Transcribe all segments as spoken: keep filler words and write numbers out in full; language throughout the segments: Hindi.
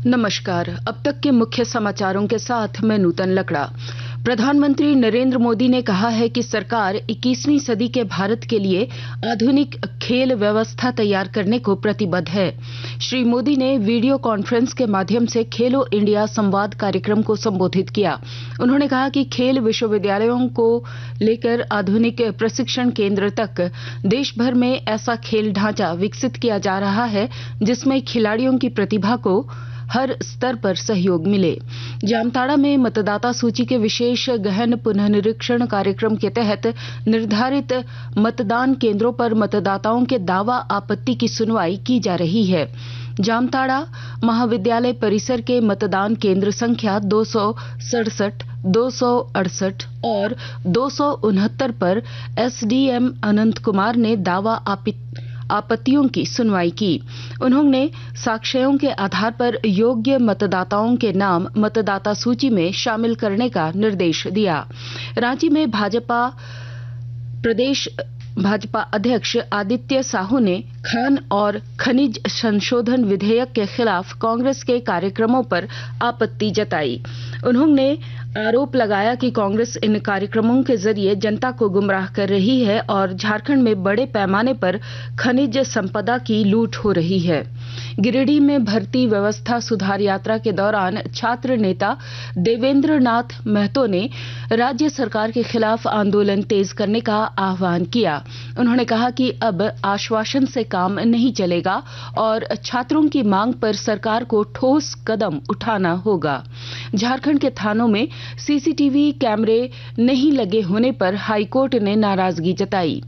नमस्कार। अब तक के मुख्य समाचारों के साथ मैं नूतन लकड़ा। प्रधानमंत्री नरेंद्र मोदी ने कहा है कि सरकार इक्कीसवीं सदी के भारत के लिए आधुनिक खेल व्यवस्था तैयार करने को प्रतिबद्ध है। श्री मोदी ने वीडियो कॉन्फ्रेंस के माध्यम से खेलो इंडिया संवाद कार्यक्रम को संबोधित किया। उन्होंने कहा कि खेल विश्वविद्यालयों को लेकर आधुनिक प्रशिक्षण केंद्र तक देश भर में ऐसा खेल ढांचा विकसित किया जा रहा है जिसमें खिलाड़ियों की प्रतिभा को हर स्तर पर सहयोग मिले। जामताड़ा में मतदाता सूची के विशेष गहन पुनर्निरीक्षण कार्यक्रम के तहत निर्धारित मतदान केंद्रों पर मतदाताओं के दावा आपत्ति की सुनवाई की जा रही है। जामताड़ा महाविद्यालय परिसर के मतदान केंद्र संख्या दो सौ सड़सठ, दो सौ अड़सठ और दो सौ उनहत्तर पर एसडीएम अनंत कुमार ने दावा आपत्ति आपत्तियों की सुनवाई की। उन्होंने साक्ष्यों के आधार पर योग्य मतदाताओं के नाम मतदाता सूची में शामिल करने का निर्देश दिया। रांची में भाजपा प्रदेश भाजपा अध्यक्ष आदित्य साहू ने खान और खनिज संशोधन विधेयक के खिलाफ कांग्रेस के कार्यक्रमों पर आपत्ति जताई। उन्होंने आरोप लगाया कि कांग्रेस इन कार्यक्रमों के जरिए जनता को गुमराह कर रही है और झारखंड में बड़े पैमाने पर खनिज संपदा की लूट हो रही है। गिरिडीह में भर्ती व्यवस्था सुधार यात्रा के दौरान छात्र नेता देवेंद्र नाथ महतो ने राज्य सरकार के खिलाफ आंदोलन तेज करने का आह्वान किया। उन्होंने कहा कि अब आश्वासन से काम नहीं चलेगा और छात्रों की मांग पर सरकार को ठोस कदम उठाना होगा। झारखंड के थानों में सीसीटीवी कैमरे नहीं लगे होने पर हाईकोर्ट ने नाराजगी जताई।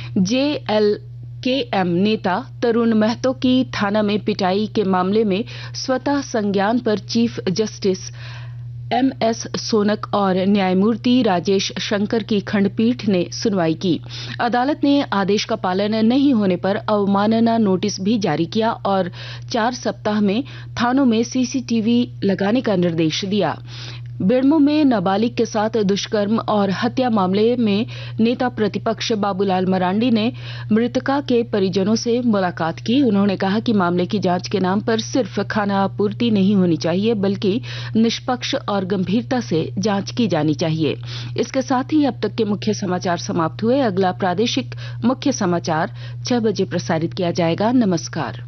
जेएल केएम नेता तरुण महतो की थाना में पिटाई के मामले में स्वतः संज्ञान पर chief justice M S Shaunak और न्यायमूर्ति राजेश शंकर की खंडपीठ ने सुनवाई की। अदालत ने आदेश का पालन नहीं होने पर अवमानना नोटिस भी जारी किया और चार सप्ताह में थानों में सीसीटीवी लगाने का निर्देश दिया। बेड़मो में नाबालिग के साथ दुष्कर्म और हत्या मामले में नेता प्रतिपक्ष बाबूलाल मरांडी ने मृतका के परिजनों से मुलाकात की। उन्होंने कहा कि मामले की जांच के नाम पर सिर्फ खाना आपूर्ति नहीं होनी चाहिए बल्कि निष्पक्ष और गंभीरता से जांच की जानी चाहिए। इसके साथ ही अब तक के मुख्य समाचार समाप्त हुए। अगला प्रादेशिक मुख्य समाचार छह बजे प्रसारित किया जाएगा। नमस्कार।